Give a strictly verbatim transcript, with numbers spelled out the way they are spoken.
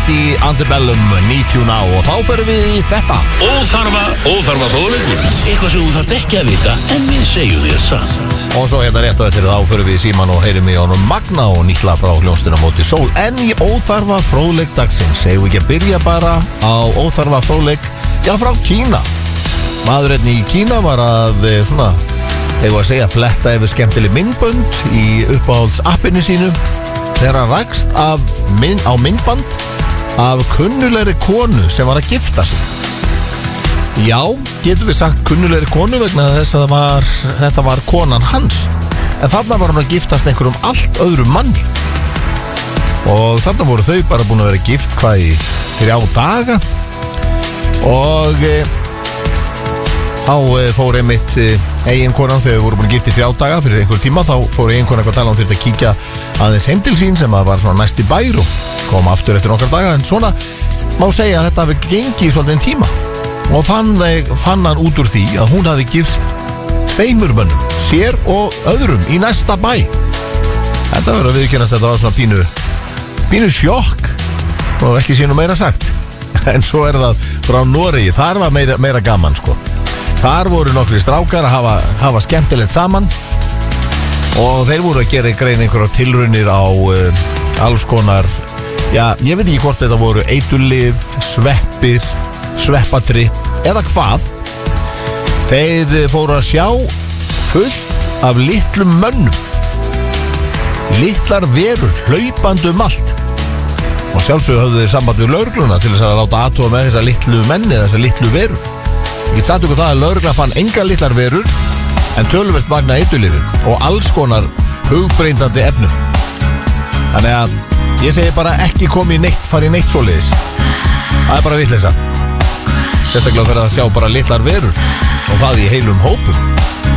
í Antebellum níutíu Now og þá förum við í þetta. Óþarfa, óþarfa fróðleikur. Eitthvað sem þú þarft ekki að vita en við segjum þér samt. Og svo hérna rétt á eftir þá förum við í síman og heyrum í honum Magna og nýtla frá hljómsveitina Móti Sól. En í óþarfa fróðleik dagsins eigum við ekki að byrja bara á óþarfa fróðleik, já, frá Kína. Maðurinn í Kína var að svona, hefur að segja, fletta yfir skemmtileg myndbönd í uppáhalds appinu sínu þegar hann rakst af mynd, á myndband af kunnulegri konu sem var að gifta sig. Já, getum við sagt kunnulegri konu vegna þess að það var, þetta var konan hans. En þarna var hann að giftast einhverjum allt öðrum manni. Og þarna voru þau bara búin að vera gift hvað í þrjá daga. Og e, þá e, fór einmitt e, eiginkonan, þegar við vorum búin að gift í þrjá daga fyrir einhver tíma, þá fór eiginkonan eitthvað að tala um þurfti að kíkja aðeins heim til sín sem að var svona næst í bær og kom aftur eftir nokkar daga. En svona má segja að þetta hafi gengið svolítið tíma og fann, fann hann út úr því að hún hafi gifst tveimur mönnum, sér og öðrum í næsta bæ. Þetta verður að viðkennast, þetta var svona pínu pínu sjokk og ekki sé nú meira sagt. En svo er það frá Noregi, þar var meira, meira gaman sko. Þar voru nokkri strákar að hafa, hafa skemmtilegt saman og þeir voru að gera grein einhverja tilraunir á uh, alls konar, já, ég veit ekki hvort þetta voru eiturlyf, sveppir, sveppadri eða hvað. Þeir fóru að sjá fullt af litlum mönnum, litlar verur hlaupandi um allt. Og sjálfsögðu höfðu þeir samband við lögregluna til þess að láta athuga með þessa litlu menni, þessa litlu verur. Ég get sagt ykkur það að lögregla fann enga litlar verur en töluvert magna eiturlyfum og alls konar hugbreyndandi efnum. Þannig að ég segi bara ekki komi í neitt, fari í neitt svoleiðis. Það er bara vitleysa. Sérstaklega fyrir að sjá bara litlar verur og það í heilum hópum.